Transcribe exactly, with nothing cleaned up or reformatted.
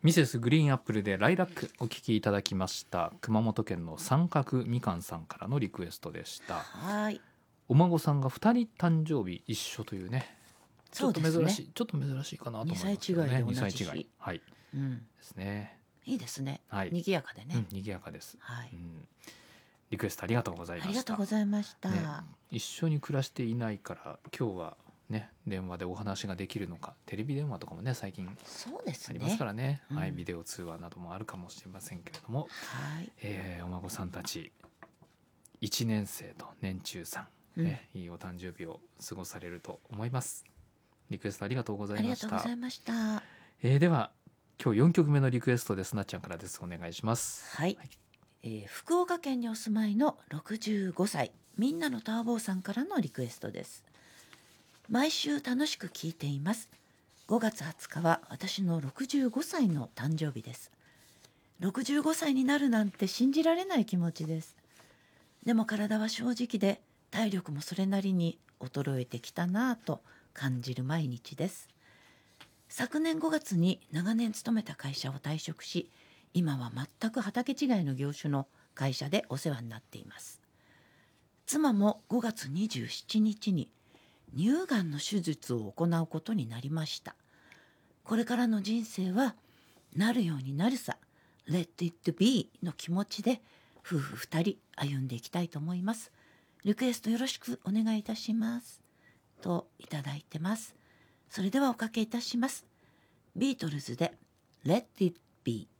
ミセスグリーンアップルでライラックお聞きいただきました。熊本県の三角みかんさんからのリクエストでした。 はい、 お孫さんがふたり誕生日一緒というね、ちょっと珍しい、 そうですね、 ちょっと珍しいかなと思いますけどにさい違いで同じ日ね。にさい違い、はい、 うん、 ですね。 いいですね、 はい、 賑やかでね、 うん、賑やかです、 はい、 うん、リクエストありがとうございました。 ありがとうございました、 ね、一緒に暮らしていないから今日はね電話でお話ができるのか、テレビ電話とかもね最近そうですね、 ありますからね、 うん、 はい、ビデオ通話などもあるかもしれませんけれども、 はい、 えーお孫さんたちいちねん生と年中さん、ね、うん、いいお誕生日を過ごされると思います。リクエストありがとうございました。 ありがとうございました。 えー、では今日よんきょくめのリクエストです。なっちゃんからです。お願いします。 はい、はい、えー、福岡県にお住まいのろくじゅうごさいみんなのターボーさんからのリクエストです。毎週楽しく聞いています。ごがつはつかは私のろくじゅうごさいの誕生日です。ろくじゅうごさいになるなんて信じられない気持ちです。でも体は正直で体力もそれなりに衰えてきたなぁと感じる毎日です。昨年ごがつに長年勤めた会社を退職し、今は全く畑違いの業種の会社でお世話になっています。妻もごがつにじゅうしちにちに乳がんの手術を行うことになりました。これからの人生はなるようになるさ、Let it be の気持ちで夫婦二人歩んでいきたいと思います。リクエストよろしくお願いいたしますといただいてます。それではおかけいたします。ビートルズで Let it be。